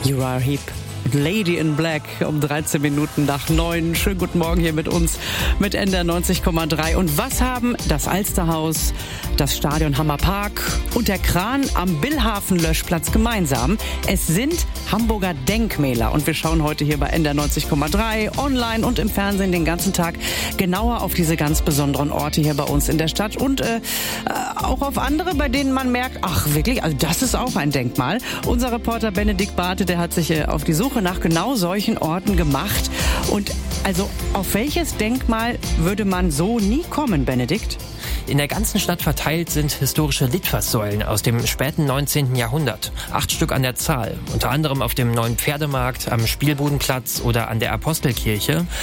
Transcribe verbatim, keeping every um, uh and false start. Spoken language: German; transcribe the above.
Uriah Heep. Lady in Black um dreizehn Minuten nach neun. Schönen guten Morgen hier mit uns mit N D R neunzig Komma drei. Und was haben das Alsterhaus, das Stadion Hammerpark und der Kran am Billhafen-Löschplatz gemeinsam? Es sind Hamburger Denkmäler. Und wir schauen heute hier bei N D R neunzig Komma drei online und im Fernsehen den ganzen Tag genauer auf diese ganz besonderen Orte hier bei uns in der Stadt und äh, auch auf andere, bei denen man merkt, ach wirklich, also das ist auch ein Denkmal. Unser Reporter Benedikt Barthe, der hat sich äh, auf die Suche nach genau solchen Orten gemacht. Und also auf welches Denkmal würde man so nie kommen, Benedikt? In der ganzen Stadt verteilt sind historische Litfaßsäulen aus dem späten neunzehnten Jahrhundert. Acht Stück an der Zahl. Unter anderem auf dem neuen Pferdemarkt, am Spielbodenplatz oder an der Apostelkirche.